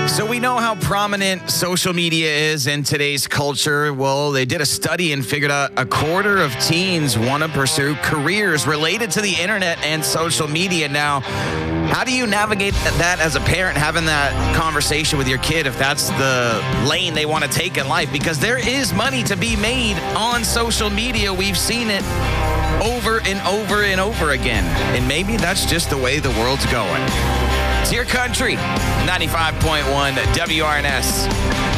So we know how prominent social media is in today's culture. Well, they did a study and figured out a quarter of teens want to pursue careers related to the internet and social media. Now, how do you navigate that as a parent, having that conversation with your kid if that's the lane they want to take in life? Because there is money to be made on social media. We've seen it over and over and over again. And maybe that's just the way the world's going. It's your country, 95.1 WRNS.